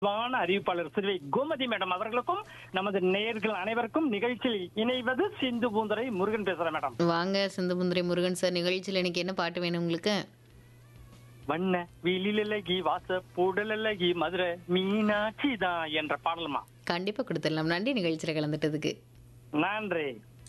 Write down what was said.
அறிவிப்பாளர் சிறுவை கோமதி மேடம் அவர்களுக்கும் நமது நேயர்கள் அனைவருக்கும் நிகழ்ச்சியில் இணைவது சிந்து பூந்துரை முருகன் பேசுறேன் மேடம். வாங்க சிந்துபுந்திரி முருகன் சார், நிகழ்ச்சியில் இன்னைக்கு என்ன பாட்டு வேணும் உங்களுக்கு? வண்ண வீலிலகி வாச பூடலகி மதுரை மீனாட்சி தான் என்ற பாடலுமா. கண்டிப்பா கொடுத்துடலாம். நன்றி நிகழ்ச்சியில் கலந்துட்டதுக்கு. நன்றி.